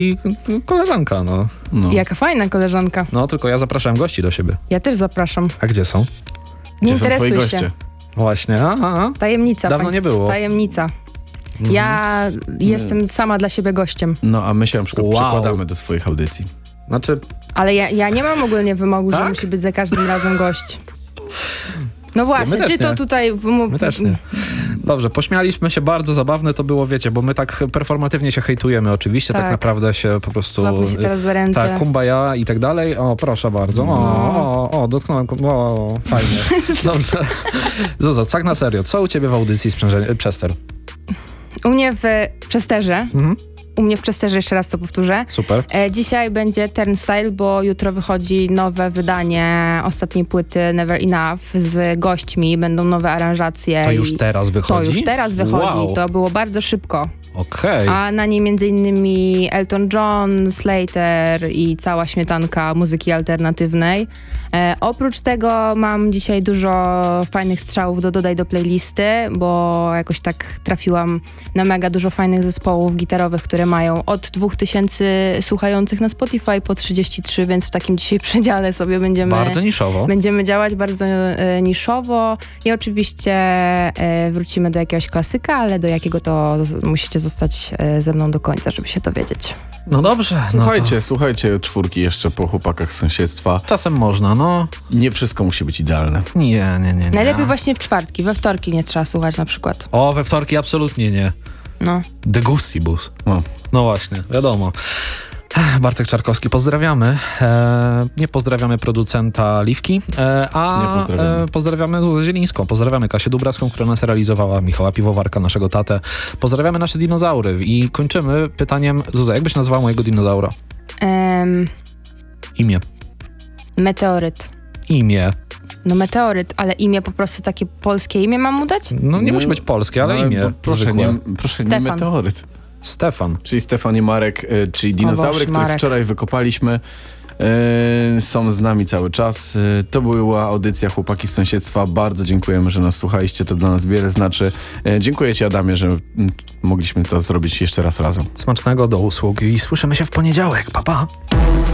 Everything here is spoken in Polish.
i koleżanka, no. Jaka fajna koleżanka. No, tylko ja zapraszałem gości do siebie. Ja też zapraszam. A gdzie są? Nie Gdzie są twoi interesuj się. goście? Właśnie, Tajemnica. Dawno państwu. nie było. Tajemnica. Ja jestem sama dla siebie gościem. No, a my się na przykład Wow. przykładamy do swoich audycji. Znaczy, Ale ja nie mam ogólnie wymogu, że Tak? musi być za każdym razem gość. No właśnie, My też ty to nie. tutaj... my też nie. Dobrze, pośmialiśmy się, bardzo zabawne to było, wiecie, bo my tak performatywnie się hejtujemy oczywiście, tak Tak. naprawdę się po prostu... Złapmy się teraz za ręce. Tak, kumbaya i tak dalej. O, proszę bardzo. Dotknąłem. O, fajnie. Dobrze. Zuza, tak na serio, co u ciebie w audycji Przester? U mnie w Przesterze, u mnie w Przesterze, jeszcze raz to powtórzę. Super. Dzisiaj będzie Turnstile, bo jutro wychodzi nowe wydanie ostatniej płyty Never Enough z gośćmi, będą nowe aranżacje. To już teraz wychodzi? To już teraz wychodzi, Wow. to było bardzo szybko. Okej. A na niej m.in. Elton John, Slater i cała śmietanka muzyki alternatywnej. Oprócz tego mam dzisiaj dużo fajnych strzałów dodaj do playlisty, bo jakoś tak trafiłam na mega dużo fajnych zespołów gitarowych, które mają od 2000 słuchających na Spotify po 33, więc w takim dzisiaj przedziale sobie Bardzo niszowo. będziemy działać bardzo niszowo i oczywiście wrócimy do jakiegoś klasyka, ale do jakiego to musicie zostać ze mną do końca, żeby się dowiedzieć. No dobrze. Słuchajcie czwórki jeszcze po chłopakach z sąsiedztwa. Czasem można, no. Nie wszystko musi być idealne. Nie. Najlepiej właśnie w czwartki, we wtorki nie trzeba słuchać na przykład. O, we wtorki absolutnie nie. No. De gustibus. No. No właśnie, wiadomo. Bartek Czarkowski, pozdrawiamy. Nie pozdrawiamy producenta Liwki, a Nie pozdrawiamy. pozdrawiamy Zuzę Zielińską, pozdrawiamy Kasię Dubraską, która nas realizowała, Michała Piwowarka, naszego tatę. Pozdrawiamy nasze dinozaury i kończymy pytaniem, Zuza, jak byś nazwała mojego dinozaura? Imię. Meteoryt. Imię. No meteoryt, ale imię po prostu takie polskie imię mam mu dać? No nie No, musi być polskie, ale imię. Proszę, zwykłe. nie Stefan. meteoryt. Stefan. Czyli Stefan i Marek, czyli dinozaury, Boże, których Marek. wczoraj wykopaliśmy. Są z nami cały czas. To była audycja Chłopaki z sąsiedztwa. Bardzo dziękujemy, że nas słuchaliście. To dla nas wiele znaczy. Dziękuję ci, Adamie, że mogliśmy to zrobić jeszcze raz razem. Smacznego, do usług i słyszymy się w poniedziałek. Pa, pa.